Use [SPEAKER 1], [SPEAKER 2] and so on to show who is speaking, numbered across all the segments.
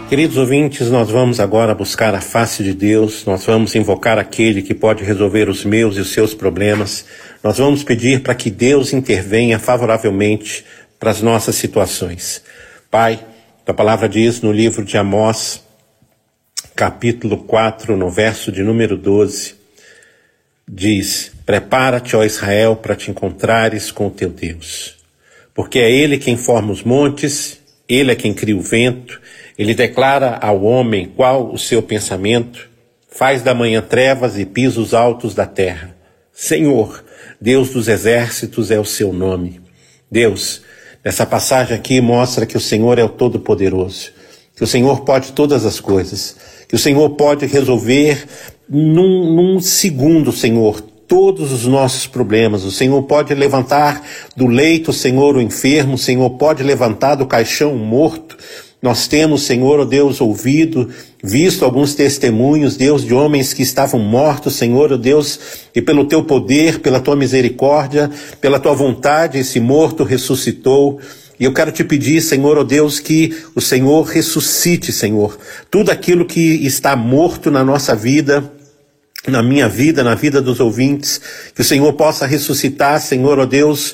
[SPEAKER 1] Queridos ouvintes, nós vamos agora buscar a face de Deus, nós vamos invocar aquele que pode resolver os meus e os seus problemas, nós vamos pedir para que Deus intervenha favoravelmente para as nossas situações. Pai, a palavra diz no livro de Amós, capítulo 4, no verso de número 12, diz: prepara-te, ó Israel, para te encontrares com o teu Deus, porque é Ele quem forma os montes, Ele é quem cria o vento, Ele declara ao homem qual o seu pensamento, faz da manhã trevas e pisos altos da terra. Senhor, Deus dos exércitos é o seu nome. Deus, essa passagem aqui mostra que o Senhor é o Todo-Poderoso, que o Senhor pode todas as coisas, que o Senhor pode resolver num segundo, Senhor, todos os nossos problemas. O Senhor pode levantar do leito, Senhor, o enfermo, o Senhor pode levantar do caixão o morto. Nós temos, Senhor, ó Deus, ouvido, visto alguns testemunhos, Deus, de homens que estavam mortos, Senhor, ó Deus, e pelo teu poder, pela tua misericórdia, pela tua vontade, esse morto ressuscitou. E eu quero te pedir, Senhor, ó Deus, que o Senhor ressuscite, Senhor, tudo aquilo que está morto na nossa vida, na minha vida, na vida dos ouvintes, que o Senhor possa ressuscitar, Senhor, ó Deus,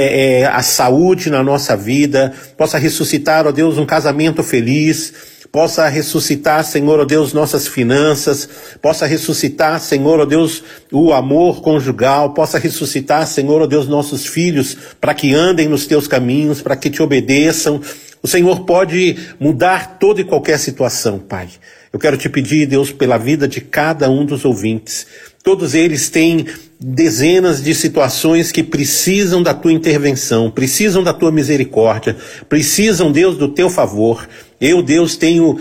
[SPEAKER 1] a saúde na nossa vida, possa ressuscitar, ó Deus, um casamento feliz, possa ressuscitar, Senhor, ó Deus, nossas finanças, possa ressuscitar, Senhor, ó Deus, o amor conjugal, possa ressuscitar, Senhor, ó Deus, nossos filhos, para que andem nos teus caminhos, para que te obedeçam. O Senhor pode mudar toda e qualquer situação, Pai. Eu quero te pedir, Deus, pela vida de cada um dos ouvintes. Todos eles têm dezenas de situações que precisam da tua intervenção, precisam da tua misericórdia, precisam, Deus, do teu favor. Eu, Deus, tenho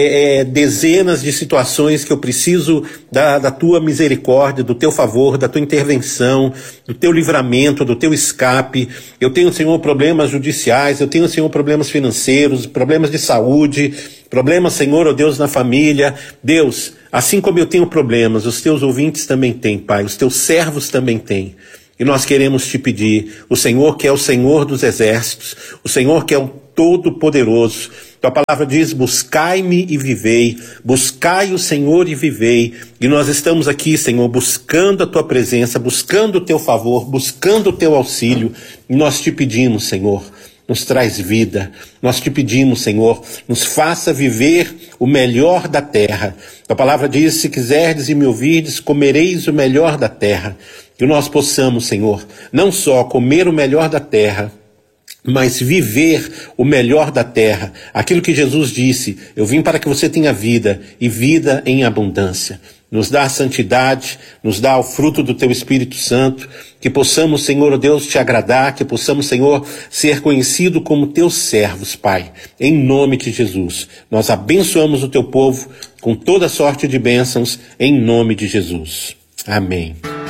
[SPEAKER 1] dezenas de situações que eu preciso da tua misericórdia, do teu favor, da tua intervenção, do teu livramento, do teu escape. Eu tenho, Senhor, problemas judiciais, eu tenho, Senhor, problemas financeiros, problemas de saúde, problemas, Senhor, ó Deus, na família. Deus, assim como eu tenho problemas, os teus ouvintes também têm, Pai, os teus servos também têm. E nós queremos te pedir, o Senhor que é o Senhor dos exércitos, o Senhor que é o Todo-Poderoso. Tua palavra diz: buscai-me e vivei, buscai o Senhor e vivei. E nós estamos aqui, Senhor, buscando a tua presença, buscando o teu favor, buscando o teu auxílio. E nós te pedimos, Senhor, nos traz vida. Nós te pedimos, Senhor, nos faça viver o melhor da terra. Tua palavra diz: se quiserdes e me ouvirdes, comereis o melhor da terra. Que nós possamos, Senhor, não só comer o melhor da terra, mas viver o melhor da terra. Aquilo que Jesus disse: eu vim para que você tenha vida, e vida em abundância. Nos dá a santidade, nos dá o fruto do teu Espírito Santo, que possamos, Senhor Deus, te agradar, que possamos, Senhor, ser conhecido como teus servos, Pai. Em nome de Jesus, nós abençoamos o teu povo com toda sorte de bênçãos, em nome de Jesus. Amém.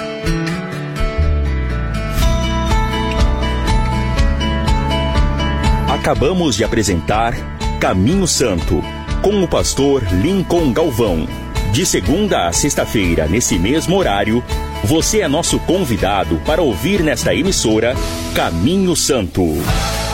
[SPEAKER 2] Acabamos de apresentar Caminho Santo, com o pastor Lincoln Galvão. De segunda a sexta-feira, nesse mesmo horário, você é nosso convidado para ouvir nesta emissora Caminho Santo.